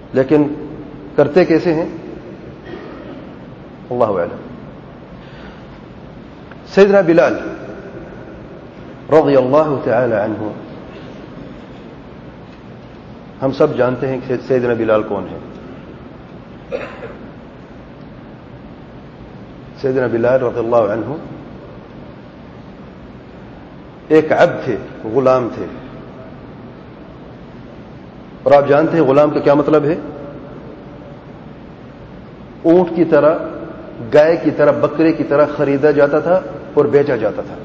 لیکن کرتے کیسے ہیں اللہ اعلم۔ سیدنا بلال رضی اللہ تعالی عنہ، ہم سب جانتے ہیں کہ سیدنا بلال کون ہے۔ سیدنا بلال رضی اللہ عنہ ایک عبد تھے، غلام تھے، اور آپ جانتے ہیں غلام کا کیا مطلب ہے؟ اونٹ کی طرح، گائے کی طرح، بکرے کی طرح خریدا جاتا تھا اور بیچا جاتا تھا۔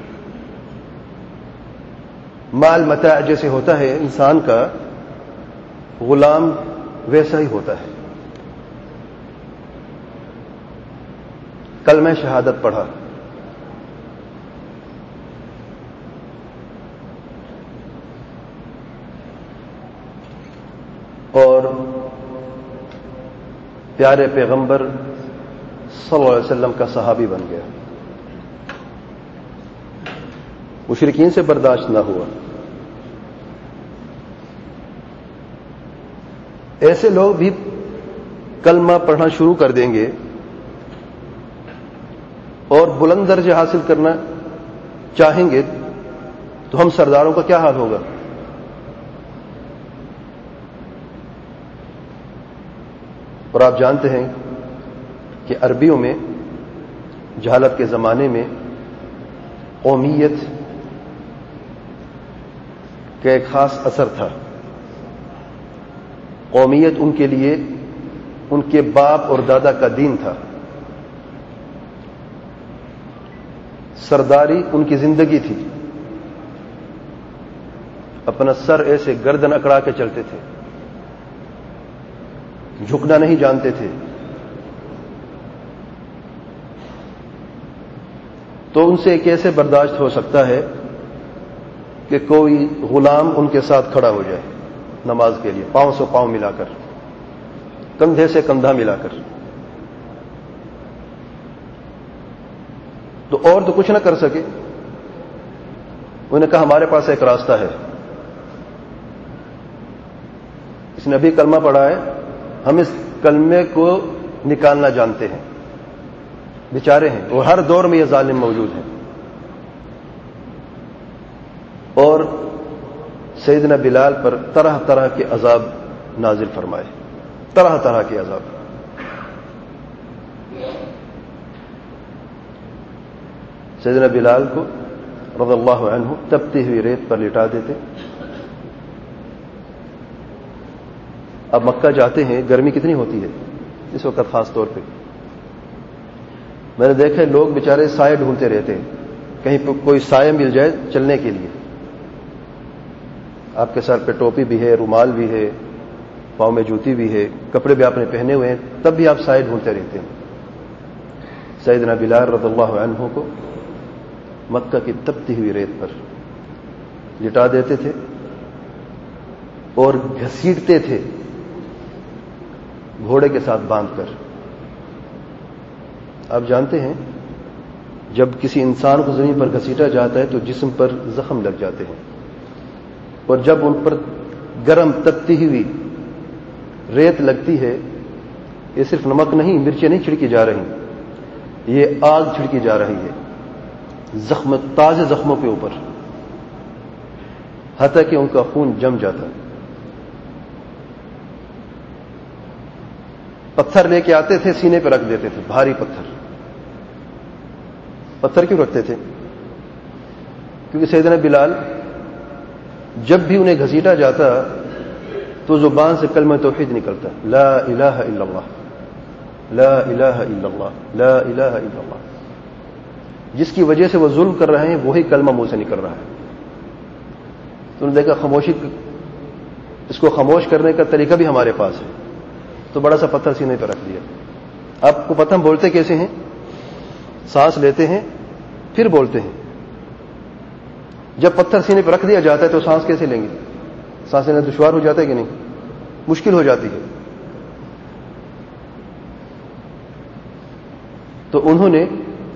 مال متاع جیسے ہوتا ہے انسان کا، غلام ویسا ہی ہوتا ہے۔ کلمہ شہادت پڑھا، اور پیارے پیغمبر صلی اللہ علیہ وسلم کا صحابی بن گیا۔ مشرکین سے برداشت نہ ہوا۔ ایسے لوگ بھی کلمہ پڑھنا شروع کر دیں گے اور بلند درجے حاصل کرنا چاہیں گے تو ہم سرداروں کا کیا حال ہوگا؟ اور آپ جانتے ہیں کہ عربیوں میں جہالت کے زمانے میں قومیت کا ایک خاص اثر تھا۔ قومیت ان کے لیے ان کے باپ اور دادا کا دین تھا، سرداری ان کی زندگی تھی۔ اپنا سر ایسے گردن اکڑا کے چلتے تھے، جھکنا نہیں جانتے تھے۔ تو ان سے کیسے برداشت ہو سکتا ہے کہ کوئی غلام ان کے ساتھ کھڑا ہو جائے نماز کے لیے، پاؤں سے پاؤں ملا کر، کندھے سے کندھا ملا کر؟ تو اور تو کچھ نہ کر سکے۔ انہوں نے کہا ہمارے پاس ایک راستہ ہے، اس نے ابھی کلمہ پڑھا ہے، ہم اس کلمے کو نکالنا جانتے ہیں۔ بیچارے ہیں، اور ہر دور میں یہ ظالم موجود ہیں۔ اور سیدنا بلال پر طرح طرح کے عذاب نازل فرمائے، طرح طرح کے عذاب۔ سیدنا بلال کو رضی اللہ عنہ تپتی ہوئی ریت پر لٹا دیتے۔ اب مکہ جاتے ہیں، گرمی کتنی ہوتی ہے اس وقت خاص طور پہ۔ میں نے دیکھا لوگ بیچارے سائے ڈھونڈتے رہتے ہیں، کہیں کوئی سائے مل جائے چلنے کے لیے۔ آپ کے سر پہ ٹوپی بھی ہے، رومال بھی ہے، پاؤں میں جوتی بھی ہے، کپڑے بھی آپ نے پہنے ہوئے ہیں، تب بھی آپ سائے ڈھونڈتے رہتے ہیں۔ سیدنا بلال رضی اللہ عنہ کو مکہ کی تپتی ہوئی ریت پر لٹا دیتے تھے اور گھسیٹتے تھے گھوڑے کے ساتھ باندھ کر۔ آپ جانتے ہیں جب کسی انسان کو زمین پر گھسیٹا جاتا ہے تو جسم پر زخم لگ جاتے ہیں، اور جب ان پر گرم تپتی ہوئی ریت لگتی ہے، یہ صرف نمک نہیں، مرچیں نہیں چھڑکی جا رہی، یہ آگ چھڑکی جا رہی ہے زخم، تازے زخموں کے اوپر، حتیٰ کہ ان کا خون جم جاتا۔ پتھر لے کے آتے تھے، سینے پہ رکھ دیتے تھے، بھاری پتھر۔ پتھر کیوں رکھتے تھے؟ کیونکہ سیدنا بلال جب بھی انہیں گھسیٹا جاتا تو زبان سے کلمہ توحید نکلتا، لا الہ الا اللہ، لا الہ الا اللہ، لا الہ الا اللہ۔ جس کی وجہ سے وہ ظلم کر رہے ہیں وہی کلمہ منہ سے نکل رہا ہے۔ تو انہوں نے دیکھا خاموشی، اس کو خاموش کرنے کا طریقہ بھی ہمارے پاس ہے، تو بڑا سا پتھر سینے پہ رکھ دیا۔ آپ کو پتہ ہم بولتے کیسے ہیں؟ سانس لیتے ہیں پھر بولتے ہیں۔ جب پتھر سینے پہ رکھ دیا جاتا ہے تو سانس کیسے لیں گے؟ سانس لینا دشوار ہو جاتا ہے کہ نہیں؟ مشکل ہو جاتی ہے۔ تو انہوں نے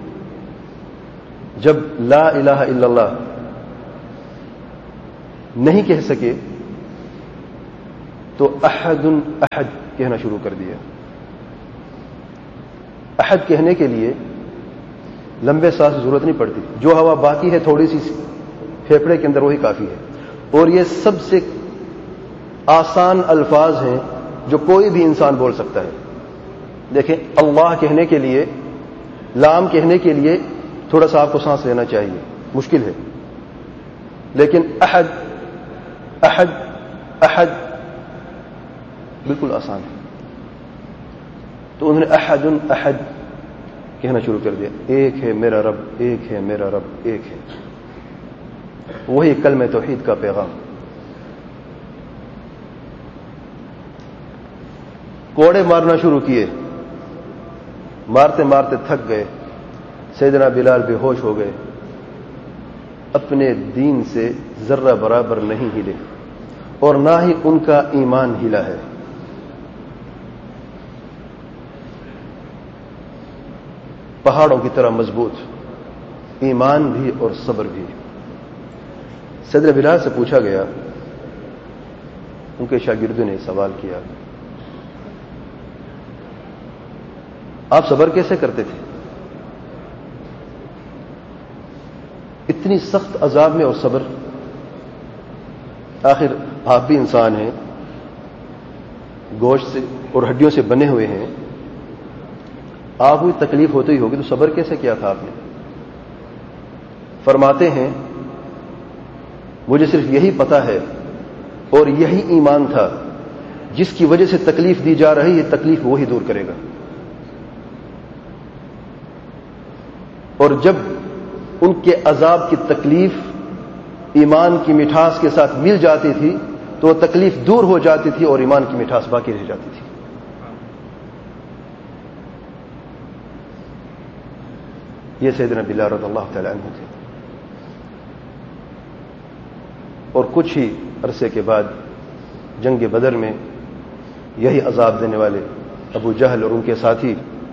جب لا الہ الا اللہ نہیں کہہ سکے تو احد احد کہنا شروع کر دیا. احد کہنے کے لیے لمبے سانس کی ضرورت نہیں پڑتی. جو ہوا باقی ہے تھوڑی سی پھیپھڑے کے اندر وہی کافی ہے. اور یہ سب سے آسان الفاظ ہیں جو کوئی بھی انسان بول سکتا ہے. دیکھیں اللہ کہنے کے لیے لام کہنے کے لیے تھوڑا سا آپ کو سانس لینا چاہیے, مشکل ہے. لیکن احد احد احد بالکل آسان ہے. تو انہوں نے احد احد کہنا شروع کر دیا. ایک ہے میرا رب, ایک ہے میرا رب, ایک ہے. وہی کلمہ توحید کا پیغام. کوڑے مارنا شروع کیے, مارتے مارتے تھک گئے. سیدنا بلال بے ہوش ہو گئے, اپنے دین سے ذرہ برابر نہیں ہلے اور نہ ہی ان کا ایمان ہلا ہے. پہاڑوں کی طرح مضبوط, ایمان بھی اور صبر بھی. سیدنا بلال سے پوچھا گیا, ان کے شاگردوں نے سوال کیا, آپ صبر کیسے کرتے تھے اتنی سخت عذاب میں اور صبر؟ آخر آپ بھی انسان ہیں, گوشت سے اور ہڈیوں سے بنے ہوئے ہیں, آپ کو تکلیف ہوتی ہی ہوگی, تو صبر کیسے کیا تھا آپ نے؟ فرماتے ہیں مجھے صرف یہی پتا ہے اور یہی ایمان تھا, جس کی وجہ سے تکلیف دی جا رہی ہے تکلیف وہی دور کرے گا. اور جب ان کے عذاب کی تکلیف ایمان کی مٹھاس کے ساتھ مل جاتی تھی تو وہ تکلیف دور ہو جاتی تھی اور ایمان کی مٹھاس باقی رہ جاتی تھی. یہ سیدنا بلال رضی اللہ تعالی عنہ تھے. اور کچھ ہی عرصے کے بعد جنگ بدر میں یہی عذاب دینے والے ابو جہل اور ان کے ساتھی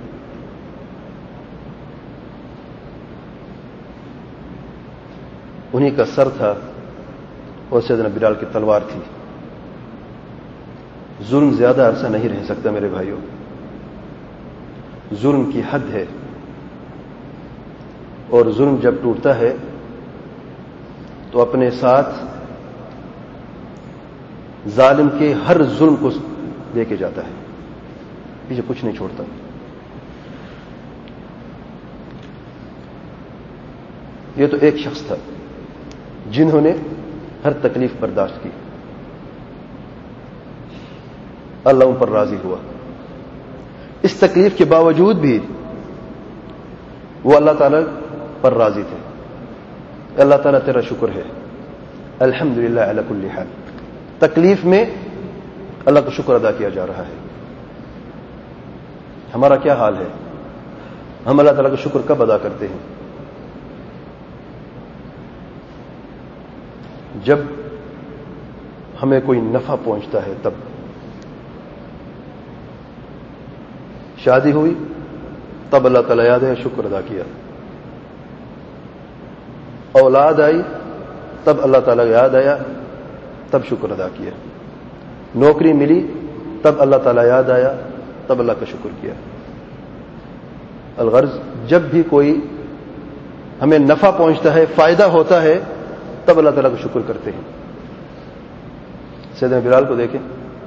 انہی کا سر تھا اور سیدنا بلال کی تلوار تھی. ظلم زیادہ عرصہ نہیں رہ سکتا میرے بھائیوں, ظلم کی حد ہے, اور ظلم جب ٹوٹتا ہے تو اپنے ساتھ ظالم کے ہر ظلم کو لے کے جاتا ہے, پیچھے کچھ نہیں چھوڑتا. یہ تو ایک شخص تھا جنہوں نے ہر تکلیف برداشت کی, اللہ ان پر راضی ہوا. اس تکلیف کے باوجود بھی وہ اللہ تعالی پر راضی تھے. اللہ تعالیٰ تیرا شکر ہے, الحمدللہ علی کل حال. تکلیف میں اللہ کا شکر ادا کیا جا رہا ہے. ہمارا کیا حال ہے؟ ہم اللہ تعالیٰ کا شکر کب ادا کرتے ہیں؟ جب ہمیں کوئی نفع پہنچتا ہے تب. شادی ہوئی تب اللہ تعالیٰ یاد ہے, شکر ادا کیا. اولاد آئی تب اللہ تعالیٰ یاد آیا, تب شکر ادا کیا. نوکری ملی تب اللہ تعالیٰ یاد آیا, تب اللہ کا شکر کیا. الغرض جب بھی کوئی ہمیں نفع پہنچتا ہے, فائدہ ہوتا ہے, تب اللہ تعالیٰ کا شکر کرتے ہیں. سیدنا بلال کو دیکھیں,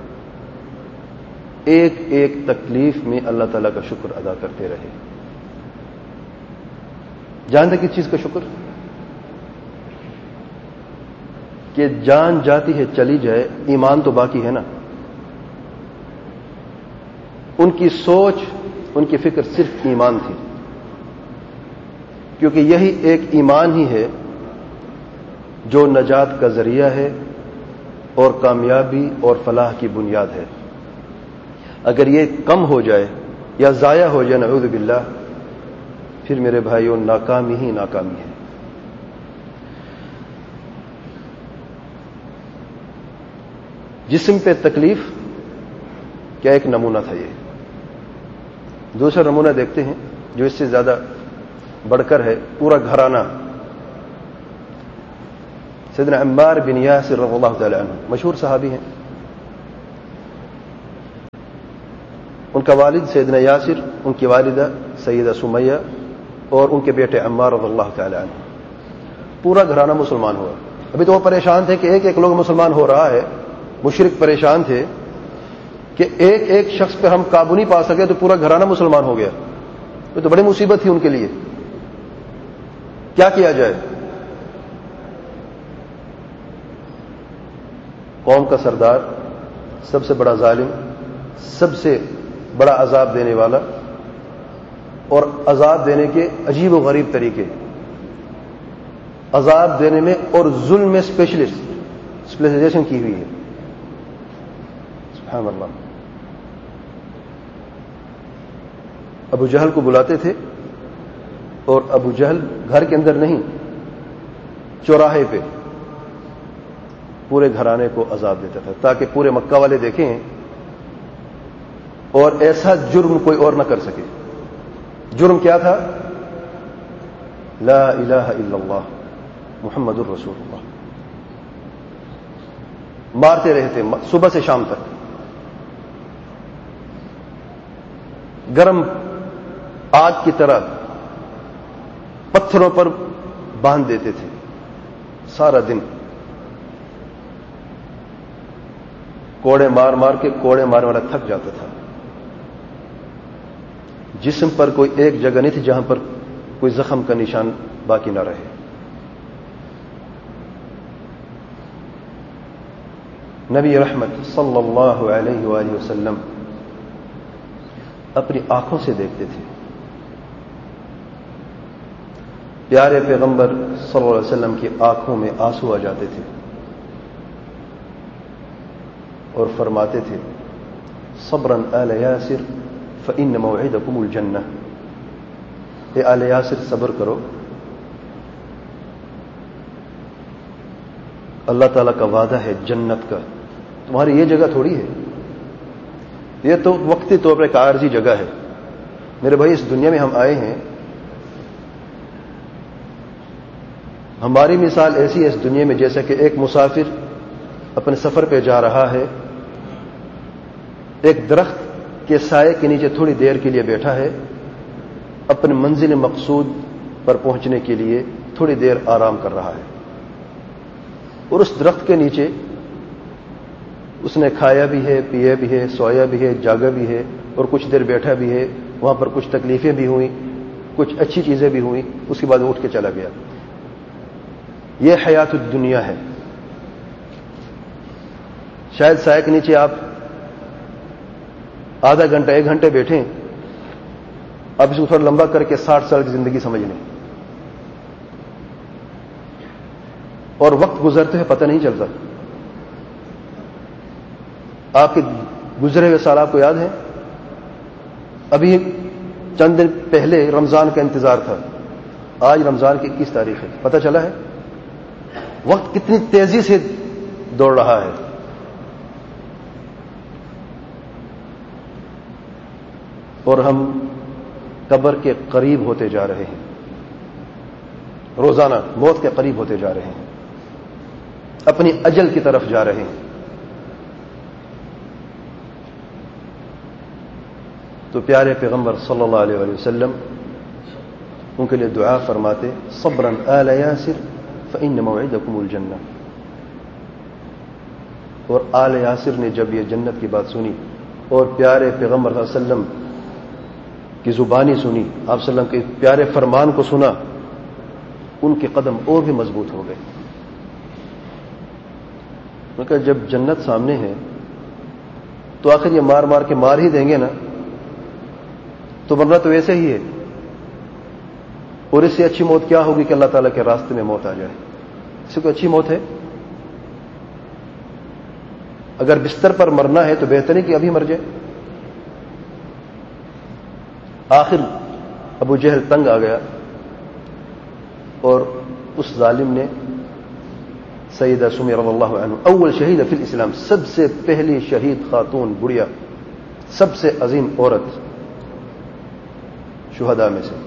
ایک ایک تکلیف میں اللہ تعالیٰ کا شکر ادا کرتے رہے. جانتے کس چیز کا شکر؟ کہ جان جاتی ہے چلی جائے, ایمان تو باقی ہے نا. ان کی سوچ, ان کی فکر صرف ایمان تھی, کیونکہ یہی ایک ایمان ہی ہے جو نجات کا ذریعہ ہے اور کامیابی اور فلاح کی بنیاد ہے. اگر یہ کم ہو جائے یا ضائع ہو جائے نعوذ باللہ, پھر میرے بھائیوں ناکامی ہی ناکامی ہے. جسم پہ تکلیف کیا ایک نمونہ تھا. یہ دوسرا نمونہ دیکھتے ہیں جو اس سے زیادہ بڑھ کر ہے, پورا گھرانہ. سیدنا عمار بن یاسر رضی اللہ تعالی عنہ مشہور صحابی ہیں, ان کا والد سیدنا یاسر، ان کی والدہ سیدہ سمیہ اور ان کے بیٹے عمار رضی اللہ تعالی عنہ، پورا گھرانہ مسلمان ہوا۔ ابھی تو وہ پریشان تھے کہ ایک ایک لوگ مسلمان ہو رہا ہے، مشرک پریشان تھے کہ ایک ایک شخص پہ ہم قابو نہیں پا سکے تو پورا گھرانہ مسلمان ہو گیا۔ یہ تو بڑی مصیبت تھی ان کے لیے، کیا کیا جائے؟ قوم کا سردار، سب سے بڑا ظالم، سب سے بڑا عذاب دینے والا، اور عذاب دینے کے عجیب و غریب طریقے، عذاب دینے میں اور ظلم میں اسپیشلائزیشن کی ہوئی ہے۔ سبحان اللہ۔ ابو جہل کو بلاتے تھے اور ابو جہل گھر کے اندر نہیں، چوراہے پہ پورے گھرانے کو عذاب دیتا تھا تاکہ پورے مکہ والے دیکھیں اور ایسا جرم کوئی اور نہ کر سکے۔ جرم کیا تھا؟ لا الہ الا اللہ محمد الرسول اللہ۔ مارتے رہتے صبح سے شام تک، گرم آگ کی طرح پتھروں پر باندھ دیتے تھے سارا دن، کوڑے مار مار کے، کوڑے مارنے والا تھک جاتا تھا۔ جسم پر کوئی ایک جگہ نہیں تھی جہاں پر کوئی زخم کا نشان باقی نہ رہے۔ نبی رحمت صلی اللہ علیہ وآلہ وسلم اپنی آنکھوں سے دیکھتے تھے، پیارے پیغمبر صلی اللہ علیہ وسلم کی آنکھوں میں آنسو آ جاتے تھے اور فرماتے تھے صبراً آل یاسر فإن موعدکم الجنہ، اے آل یاسر صبر کرو، اللہ تعالیٰ کا وعدہ ہے جنت کا، تمہاری یہ جگہ تھوڑی ہے، یہ تو وقتی طور پر ایک عارضی جگہ ہے۔ میرے بھائی، اس دنیا میں ہم آئے ہیں، ہماری مثال ایسی ہے اس دنیا میں جیسا کہ ایک مسافر اپنے سفر پہ جا رہا ہے، ایک درخت کے سائے کے نیچے تھوڑی دیر کے لیے بیٹھا ہے، اپنے منزل مقصود پر پہنچنے کے لیے تھوڑی دیر آرام کر رہا ہے، اور اس درخت کے نیچے اس نے کھایا بھی ہے، پیا بھی ہے، سویا بھی ہے، جاگا بھی ہے، اور کچھ دیر بیٹھا بھی ہے، وہاں پر کچھ تکلیفیں بھی ہوئیں، کچھ اچھی چیزیں بھی ہوئیں، اس کے بعد اٹھ کے چلا گیا۔ یہ حیات الدنیا ہے۔ شاید سائے کے نیچے آپ آدھا گھنٹہ، ایک گھنٹے بیٹھیں، اب اس کو تھوڑا لمبا کر کے 60 سال کی زندگی سمجھ لیں، اور وقت گزرتے ہوئے پتہ نہیں چلتا۔ آپ کے گزرے ہوئے سال آپ کو یاد ہے؟ ابھی چند دن پہلے رمضان کا انتظار تھا، آج رمضان کی 21 تاریخ ہے، پتہ چلا ہے وقت کتنی تیزی سے دوڑ رہا ہے۔ اور ہم قبر کے قریب ہوتے جا رہے ہیں، روزانہ موت کے قریب ہوتے جا رہے ہیں، اپنی اجل کی طرف جا رہے ہیں۔ تو پیارے پیغمبر صلی اللہ علیہ وآلہ وسلم ان کے لیے دعا فرماتے صبراً آل یاسر فإن موعدکم الجنہ۔ اور آل یاسر نے جب یہ جنت کی بات سنی اور پیارے پیغمبر صلی اللہ علیہ وسلم کی زبانی سنی، آپ صلی اللہ علیہ وسلم کے پیارے فرمان کو سنا، ان کے قدم اور بھی مضبوط ہو گئے۔ ان کا جب جنت سامنے ہے تو آخر یہ مار مار کے مار ہی دیں گے نا، تو مرنا تو ویسے ہی ہے، اور اس سے اچھی موت کیا ہوگی کہ اللہ تعالیٰ کے راستے میں موت آ جائے؟ اس سے کوئی اچھی موت ہے؟ اگر بستر پر مرنا ہے تو بہتر ہے کہ ابھی مر جائے۔ آخر ابو جہل تنگ آ گیا اور اس ظالم نے سیدہ سمیہ رضی اللہ عنہ، اول شہید فی الاسلام، سب سے پہلی شہید خاتون، بڑھیا، سب سے عظیم عورت شہداء میں سے،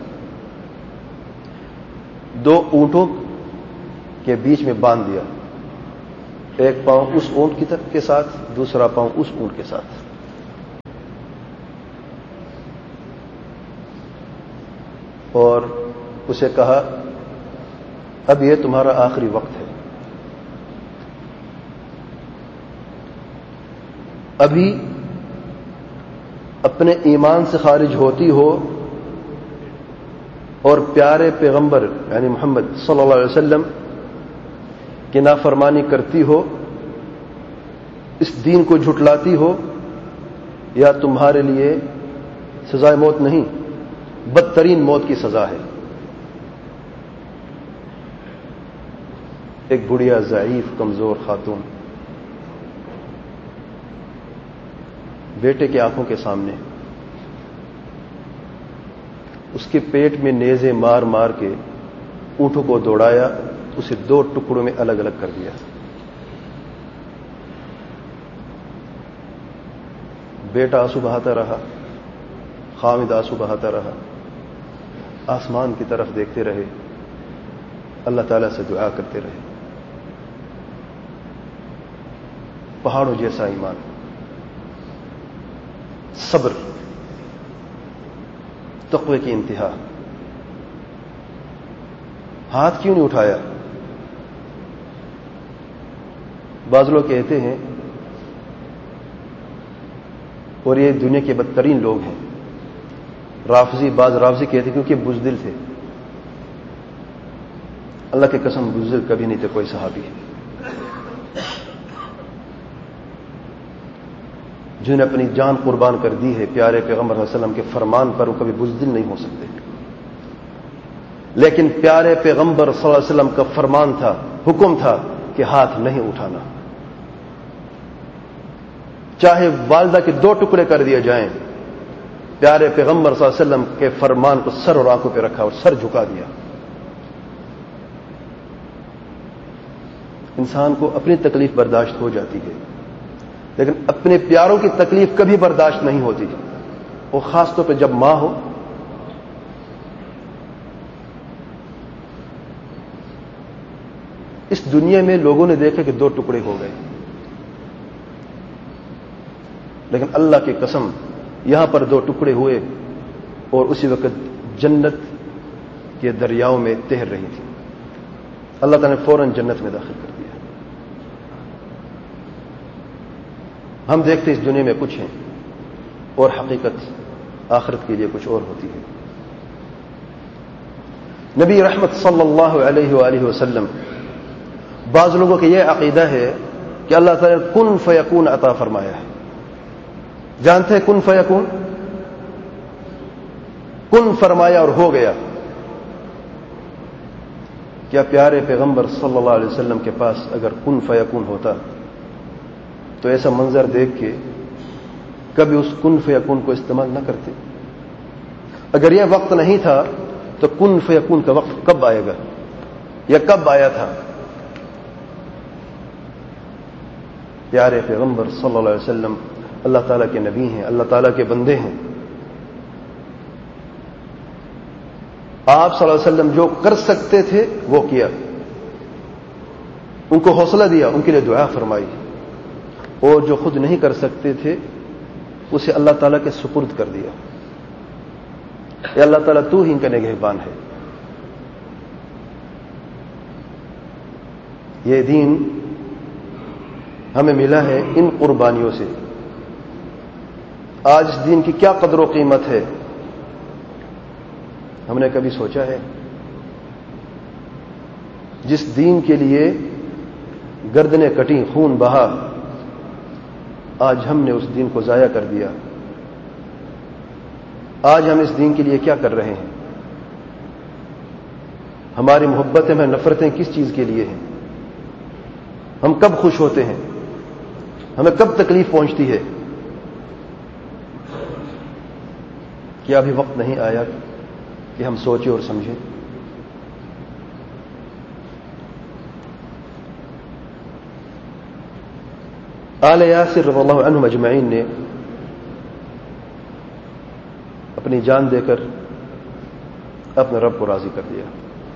2 اونٹوں کے بیچ میں باندھ دیا، ایک پاؤں اس اونٹ کی طرف کے ساتھ، دوسرا پاؤں اس اونٹ کے ساتھ، اور اسے کہا اب یہ تمہارا آخری وقت ہے، ابھی اپنے ایمان سے خارج ہوتی ہو اور پیارے پیغمبر یعنی محمد صلی اللہ علیہ وسلم کی نافرمانی کرتی ہو، اس دین کو جھٹلاتی ہو، یا تمہارے لیے سزائے موت نہیں بدترین موت کی سزا ہے۔ ایک بڑھیا ضعیف کمزور خاتون بیٹے کی آنکھوں کے سامنے اس کے پیٹ میں نیزے مار مار کے اونٹوں کو دوڑایا، اسے 2 ٹکڑوں میں الگ الگ کر دیا۔ بیٹا آنسو بہاتا رہا، خامد آنسو بہاتا رہا، آسمان کی طرف دیکھتے رہے، اللہ تعالیٰ سے دعا کرتے رہے۔ پہاڑوں جیسا ایمان، صبر، تقوی کی انتہا۔ ہاتھ کیوں نہیں اٹھایا؟ بعض لوگ کہتے ہیں، اور یہ دنیا کے بدترین لوگ ہیں، بعض رافضی کہتے ہیں کیونکہ بزدل تھے۔ اللہ کی قسم بزدل کبھی نہیں تھے کوئی صحابی، جنہوں نے اپنی جان قربان کر دی ہے پیارے پیغمبر صلی اللہ علیہ وسلم کے فرمان پر، وہ کبھی بزدل نہیں ہو سکتے۔ لیکن پیارے پیغمبر صلی اللہ علیہ وسلم کا فرمان تھا، حکم تھا کہ ہاتھ نہیں اٹھانا، چاہے والدہ کے 2 ٹکڑے کر دیے جائیں۔ پیارے پیغمبر صلی اللہ علیہ وسلم کے فرمان کو سر اور آنکھوں پہ رکھا اور سر جھکا دیا۔ انسان کو اپنی تکلیف برداشت ہو جاتی ہے، لیکن اپنے پیاروں کی تکلیف کبھی برداشت نہیں ہوتی، اور خاص طور پہ جب ماں ہو۔ اس دنیا میں لوگوں نے دیکھا کہ 2 ٹکڑے ہو گئے، لیکن اللہ کی قسم یہاں پر 2 ٹکڑے ہوئے اور اسی وقت جنت کے دریاؤں میں تیر رہی تھی۔ اللہ تعالیٰ نے فوراً جنت میں داخل کر دیا۔ ہم دیکھتے اس دنیا میں کچھ ہیں اور حقیقت آخرت کے لیے کچھ اور ہوتی ہے۔ نبی رحمت صلی اللہ علیہ وآلہ وسلم، بعض لوگوں کا یہ عقیدہ ہے کہ اللہ تعالیٰ نے کن فیکون عطا فرمایا ہے۔ جانتے ہیں کن فیکون؟ کن فرمایا اور ہو گیا۔ کیا پیارے پیغمبر صلی اللہ علیہ وسلم کے پاس اگر کن فیکون ہوتا تو ایسا منظر دیکھ کے کبھی اس کن فیکون کو استعمال نہ کرتے؟ اگر یہ وقت نہیں تھا تو کن فیکون کا وقت کب آئے گا یا کب آیا تھا؟ پیارے پیغمبر صلی اللہ علیہ وسلم اللہ تعالیٰ کے نبی ہیں، اللہ تعالیٰ کے بندے ہیں۔ آپ صلی اللہ علیہ وسلم جو کر سکتے تھے وہ کیا، ان کو حوصلہ دیا، ان کے لیے دعا فرمائی، اور جو خود نہیں کر سکتے تھے اسے اللہ تعالیٰ کے سپرد کر دیا۔ اے اللہ تعالیٰ تو ہی ان کا نگہبان ہے۔ یہ دین ہمیں ملا ہے ان قربانیوں سے۔ آج اس دین کی کیا قدر و قیمت ہے، ہم نے کبھی سوچا ہے؟ جس دین کے لیے گردنیں کٹیں، خون بہا، آج ہم نے اس دین کو ضائع کر دیا۔ آج ہم اس دین کے لیے کیا کر رہے ہیں؟ ہماری محبتیں، ہمیں نفرتیں کس چیز کے لیے ہیں؟ ہم کب خوش ہوتے ہیں؟ ہمیں کب تکلیف پہنچتی ہے؟ کیا ابھی وقت نہیں آیا کہ ہم سوچیں اور سمجھیں؟ آل یاسر رضی اللہ عنہم اجمعین نے اپنی جان دے کر اپنے رب کو راضی کر دیا۔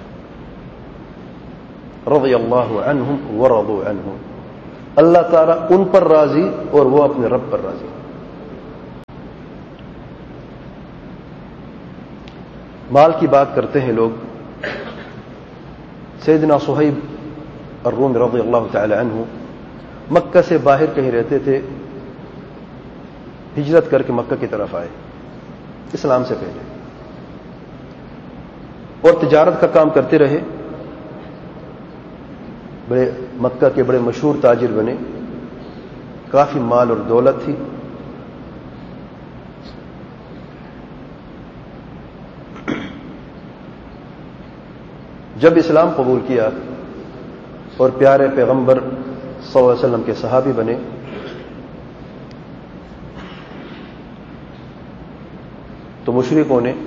رضی اللہ عنہم ورضوا عنہ، اللہ تعالیٰ ان پر راضی اور وہ اپنے رب پر راضی۔ مال کی بات کرتے ہیں لوگ. سیدنا صہیب الرومی رضی اللہ تعالی عنہ مکہ سے باہر کہیں رہتے تھے, ہجرت کر کے مکہ کی طرف آئے اسلام سے پہلے, اور تجارت کا کام کرتے رہے. بڑے مکہ کے بڑے مشہور تاجر بنے, کافی مال اور دولت تھی. جب اسلام قبول کیا اور پیارے پیغمبر صلی اللہ علیہ وسلم کے صحابی بنے, تو مشرکوں نے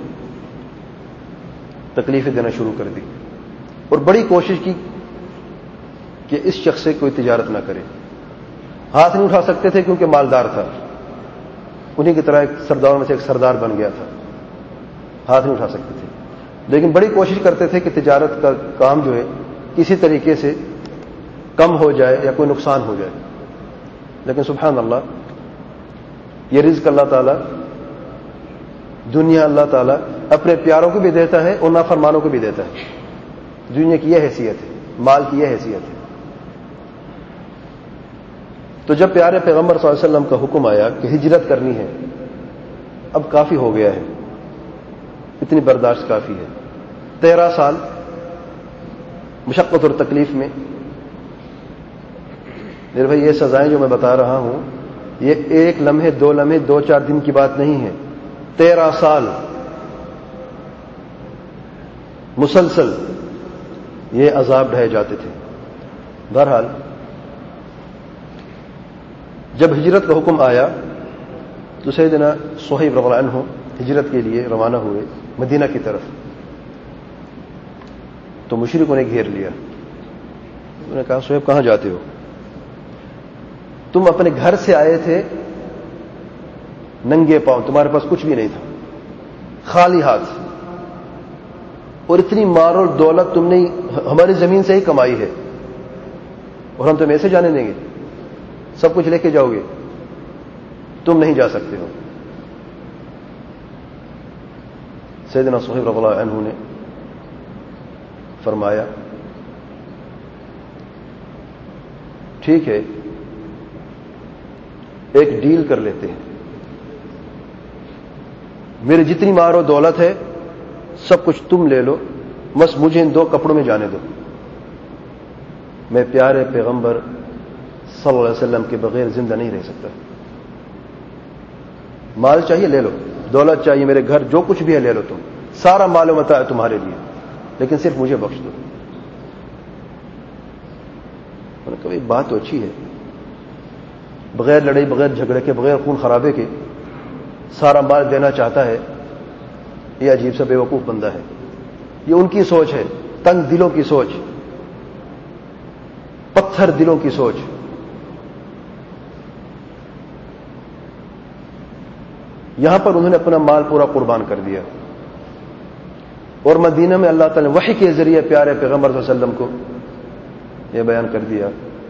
تکلیفیں دینا شروع کر دی اور بڑی کوشش کی کہ اس شخص سے کوئی تجارت نہ کرے. ہاتھ نہیں اٹھا سکتے تھے کیونکہ مالدار تھا, انہی کی طرح ایک سرداروں میں سے ایک سردار بن گیا تھا, ہاتھ نہیں اٹھا سکتے تھے. لیکن بڑی کوشش کرتے تھے کہ تجارت کا کام جو ہے کسی طریقے سے کم ہو جائے یا کوئی نقصان ہو جائے. لیکن سبحان اللہ, یہ رزق اللہ تعالیٰ, دنیا اللہ تعالیٰ اپنے پیاروں کو بھی دیتا ہے اور نافرمانوں کو بھی دیتا ہے. دنیا کی یہ حیثیت ہے, مال کی یہ حیثیت ہے. تو جب پیارے پیغمبر صلی اللہ علیہ وسلم کا حکم آیا کہ ہجرت کرنی ہے, اب کافی ہو گیا ہے, اتنی برداشت کافی ہے. 13 سال مشقت اور تکلیف میں. میرے بھائی یہ سزائیں جو میں بتا رہا ہوں یہ ایک لمحے, 2 لمحے, 2-4 دن کی بات نہیں ہے. 13 سال مسلسل یہ عذاب ڈھائے جاتے تھے. بہرحال جب ہجرت کا حکم آیا تو سیدنا صہیب رضی اللہ عنہ ہجرت کے لیے روانہ ہوئے مدینہ کی طرف. تو مشرکوں نے گھیر لیا. انہوں نے کہا صہیب کہاں جاتے ہو؟ تم اپنے گھر سے آئے تھے ننگے پاؤں, تمہارے پاس کچھ بھی نہیں تھا, خالی ہاتھ, اور اتنی مال اور دولت تم نے ہماری زمین سے ہی کمائی ہے, اور ہم تمہیں ایسے جانے دیں گے؟ سب کچھ لے کے جاؤ گے؟ تم نہیں جا سکتے ہو. سیدنا صہیب رضی اللہ عنہ نے فرمایا ٹھیک ہے, ایک ڈیل کر لیتے ہیں, میری جتنی مال و دولت ہے سب کچھ تم لے لو, بس مجھے ان 2 کپڑوں میں جانے دو. میں پیارے پیغمبر صلی اللہ علیہ وسلم کے بغیر زندہ نہیں رہ سکتا. مال چاہیے لے لو, دولت چاہیے, میرے گھر جو کچھ بھی ہے لے لو, تم سارا مال و متاع ہے تمہارے لیے, لیکن صرف مجھے بخش دو. میں نے کہا یہ بات تو اچھی ہے, بغیر لڑائی, بغیر جھگڑے کے, بغیر خون خرابے کے سارا مال دینا چاہتا ہے, یہ عجیب سا بیوقوف بندہ ہے. یہ ان کی سوچ ہے, تنگ دلوں کی سوچ, پتھر دلوں کی سوچ. یہاں پر انہوں نے اپنا مال پورا قربان کر دیا, اور مدینہ میں اللہ تعالی نے وحی کے ذریعے پیارے پیغمبر صلی اللہ علیہ وسلم کو یہ بیان کر دیا.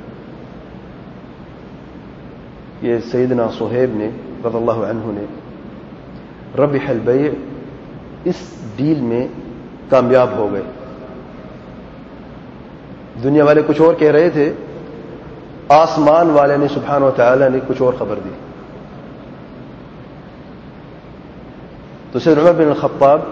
یہ سیدنا صہیب نے رضی اللہ عنہ نے ربح البیع, اس ڈیل میں کامیاب ہو گئے. دنیا والے کچھ اور کہہ رہے تھے, آسمان والے نے سبحانہ و تعالی نے کچھ اور خبر دی. تو سیدنا عمر بن الخطاب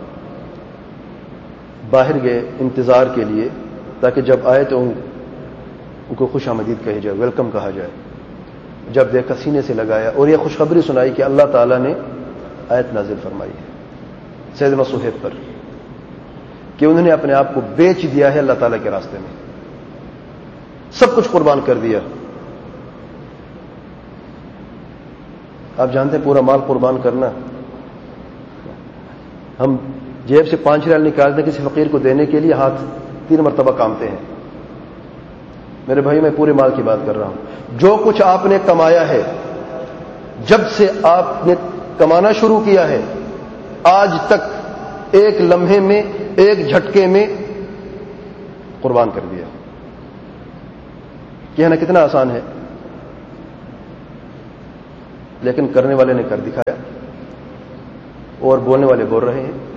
باہر گئے انتظار کے لیے, تاکہ جب آئے تو ان کو خوش آمدید کہی جائے, ویلکم کہا جائے. جب دیکھا سینے سے لگایا اور یہ خوشخبری سنائی کہ اللہ تعالیٰ نے آیت نازل فرمائی ہے سیدنا صہیب پر کہ انہوں نے اپنے آپ کو بیچ دیا ہے اللہ تعالیٰ کے راستے میں, سب کچھ قربان کر دیا. آپ جانتے ہیں پورا مال قربان کرنا, ہم جیب سے 5 ریال نکالتے ہیں کسی فقیر کو دینے کے لیے, ہاتھ 3 مرتبہ کامتے ہیں. میرے بھائی میں پورے مال کی بات کر رہا ہوں. جو کچھ آپ نے کمایا ہے, جب سے آپ نے کمانا شروع کیا ہے آج تک ایک لمحے میں, ایک جھٹکے میں قربان کر دیا. کہنا کتنا آسان ہے, لیکن کرنے والے نے کر دکھایا اور بولنے والے بول رہے ہیں.